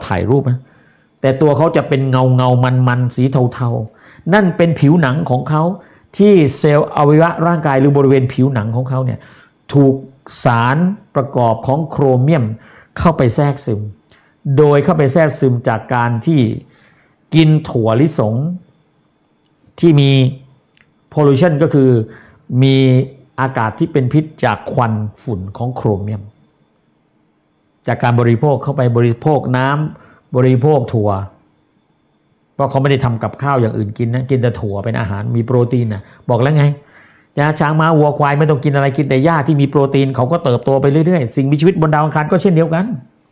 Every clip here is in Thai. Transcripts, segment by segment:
ถ่ายรูปนะแต่ตัวเขาจะเป็นเงามันสีเทาๆนั่นเป็นผิวหนังของเขาที่เซลล์อวัยวะร่างกายหรือบริเวณผิวหนังของเขาเนี่ยถูกสารประกอบของโครเมียมเข้าไปแทรกซึมโดยเข้าไปแทรกซึมจากการที่กินถั่วลิสงที่มี pollution ก็คือมีอากาศที่เป็นพิษจากควันฝุ่นของโครเมียมจากการบริโภคเข้าไปบริโภคน้ำบริโภคถั่วเพราะเขาไม่ได้ทำกับข้าวอย่างอื่นกินนะกินแต่ถั่วเป็นอาหารมีโปรตีนนะบอกแล้วไงช้างม้าวัวควายไม่ต้องกินอะไรกินแต่หญ้าที่มีโปรตีนเขาก็เติบโตไปเรื่อยๆสิ่งมีชีวิตบนดาวอังคารก็เช่นเดียวกัน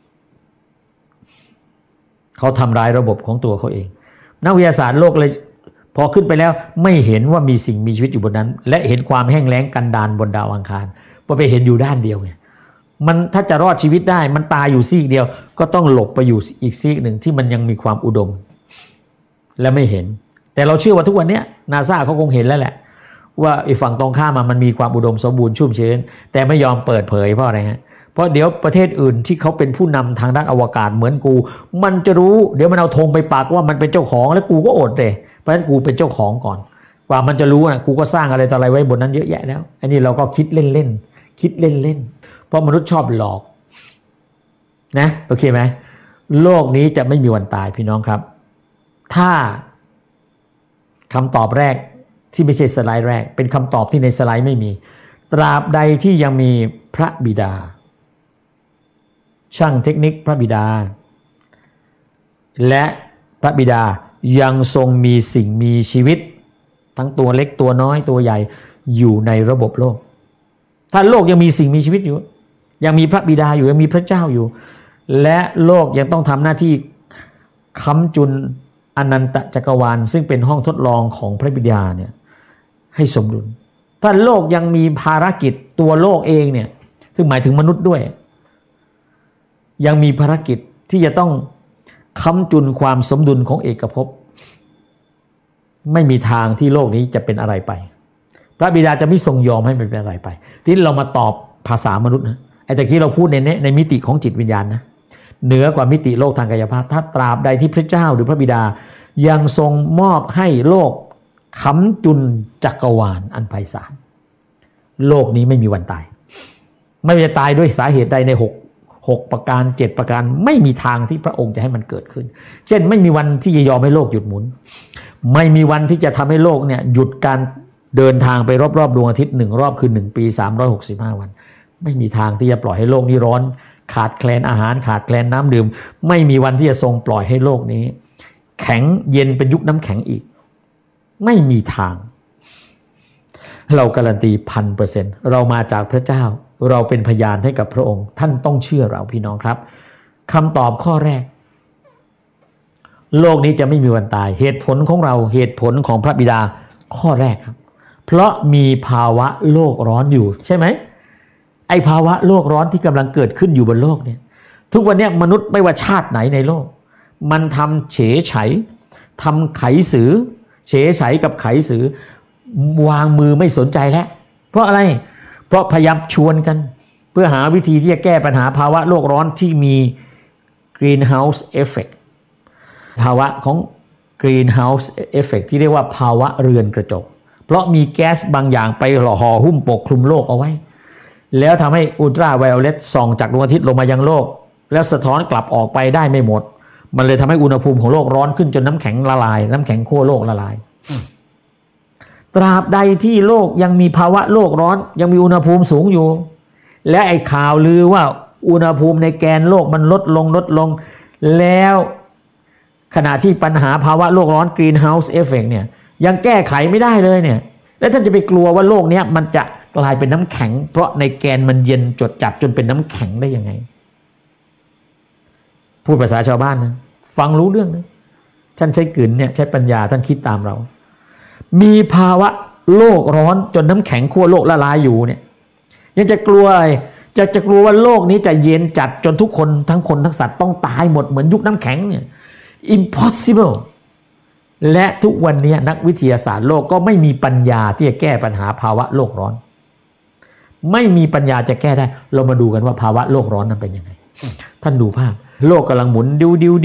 เขาทำลายระบบของตัวเขาเองนักวิทยาศาสตร์โลกเลยพอขึ้นไปแล้วไม่เห็นว่ามีสิ่งมีชีวิตอยู่บนนั้นและเห็นความแห้งแล้งกันดารบนดาวอังคารเพราะไปเห็นอยู่ด้านเดียวไงมันถ้าจะรอดชีวิตได้มันตายอยู่ซีกเดียวก็ต้องหลบไปอยู่อีกซีกหนึ่งที่มันยังมีความอุดมและไม่เห็นแต่เราเชื่อว่าทุกวันนี้นาซาเขาคงเห็นแล้วแหละว่าไอ้ฝั่งตรงข้ามมันมีความอุดมสมบูรณ์ชุ่มชื้นแต่ไม่ยอมเปิดเผยเพราะอะไรฮะเพราะเดี๋ยวประเทศอื่นที่เขาเป็นผู้นำทางด้านอวกาศเหมือนกูมันจะรู้เดี๋ยวมันเอาธงไปปักว่ามันเป็นเจ้าของแล้วกูก็อดเลยเพราะฉะนั้นกูเป็นเจ้าของก่อนกว่ามันจะรู้นะกูก็สร้างอะไรต่ออะไรไว้บนนั้นเยอะแยะแล้วอันนี้เราก็คิดเล่นเพราะมนุษย์ชอบหลอกนะโอเคไหมโลกนี้จะไม่มีวันตายพี่น้องครับถ้าคำตอบแรกที่ไม่ใช่สไลด์แรกเป็นคำตอบที่ในสไลด์ไม่มีตราบใดที่ยังมีพระบิดาช่างเทคนิคพระบิดาและพระบิดายังทรงมีสิ่งมีชีวิตทั้งตัวเล็กตัวน้อยตัวใหญ่อยู่ในระบบโลกถ้าโลกยังมีสิ่งมีชีวิตอยู่ยังมีพระบิดาอยู่ยังมีพระเจ้าอยู่และโลกยังต้องทำหน้าที่ค้ำจุนอนันตจักรวาลซึ่งเป็นห้องทดลองของพระบิดาเนี่ยให้สมดุลถ้าโลกยังมีภารกิจตัวโลกเองเนี่ยซึ่งหมายถึงมนุษย์ด้วยยังมีภารกิจที่จะต้องค้ำจุนความสมดุลของเอกภพไม่มีทางที่โลกนี้จะเป็นอะไรไปพระบิดาจะไม่ทรงยอมให้มันเป็นอะไรไปที่เรามาตอบภาษามนุษย์นะไอ้ตะกี้เราพูดในมิติของจิตวิญญาณนะเหนือกว่ามิติโลกทางกายภาพถ้าตราบใดที่พระเจ้าหรือพระบิดายังทรงมอบให้โลกค้ำจุนจักรวาลอันไพศาลโลกนี้ไม่มีวันตายไม่ว่าจะตายด้วยสาเหตุใดใน6ประการ7ประการไม่มีทางที่พระองค์จะให้มันเกิดขึ้นเช่นไม่มีวันที่จะยอมให้โลกหยุดหมุนไม่มีวันที่จะทำให้โลกเนี่ยหยุดการเดินทางไปรอบๆดวงอาทิตย์1รอบคือ1ปี365วันไม่มีทางที่จะปล่อยให้โลกนี้ร้อนขาดแคลนอาหารขาดแคลนน้ำดื่มไม่มีวันที่จะทรงปล่อยให้โลกนี้แข็งเย็นเป็นยุคน้ำแข็งอีกไม่มีทางเราการันตี 1,000% เรามาจากพระเจ้าเราเป็นพยานให้กับพระองค์ท่านต้องเชื่อเราพี่น้องครับคำตอบข้อแรกโลกนี้จะไม่มีวันตายเหตุผลของเราเหตุผลของพระบิดาข้อแรกครับเพราะมีภาวะโลกร้อนอยู่ใช่ไหมไอ้ภาวะโลกร้อนที่กำลังเกิดขึ้นอยู่บนโลกเนี่ยทุกวันนี้มนุษย์ไม่ว่าชาติไหนในโลกมันทำเฉยไฉทำไขสือเฉยไฉกับไขสือวางมือไม่สนใจแล้วเพราะอะไรเพราะพยายามชวนกันเพื่อหาวิธีที่จะแก้ปัญหาภาวะโลกร้อนที่มี greenhouse effect ภาวะของ greenhouse effect ที่เรียกว่าภาวะเรือนกระจกเพราะมีแก๊สบางอย่างไปห่อหุ้มปกคลุมโลกเอาไว้แล้วทำให้อุลตราไวโอเลตส่องจากดวงอาทิตย์ลงมายังโลกแล้วสะท้อนกลับออกไปได้ไม่หมดมันเลยทำให้อุณหภูมิของโลกร้อนขึ้นจนน้ำแข็งละลายน้ำแข็งขั้วโลกละลายตราบใดที่โลกยังมีภาวะโลกร้อนยังมีอุณหภูมิสูงอยู่และไอ้ข่าวลือว่าอุณหภูมิในแกนโลกมันลดลงแล้วขณะที่ปัญหาภาวะโลกร้อน Greenhouse Effect เนี่ยยังแก้ไขไม่ได้เลยเนี่ยแล้วท่านจะไปกลัวว่าโลกนี้มันจะกลายเป็นน้ำแข็งเพราะในแกนมันเย็นจดจัดจนเป็นน้ำแข็งได้ยังไงพูดภาษาชาวบ้านนะฟังรู้เรื่องนะท่านใช้กลืนเนี่ยใช้ปัญญาท่านคิดตามเรามีภาวะโลกร้อนจนน้ำแข็งขั้วโลกละลายอยู่เนี่ยยังจะกลัวอะไรจะกลัวว่าโลกนี้จะเย็นจัดจนทุกคนทั้งคนทั้งสัตว์ต้องตายหมดเหมือนยุคน้ำแข็งเนี่ย impossible และทุกวันนี้นักวิทยาศาสตร์โลกก็ไม่มีปัญญาที่จะแก้ปัญหาภาวะโลกร้อนไม่มีปัญญาจะแก้ได้เรามาดูกันว่าภาวะโลกร้อนนั้นเป็นยังไงท่านดูภาพโลกกำลังหมุนดิว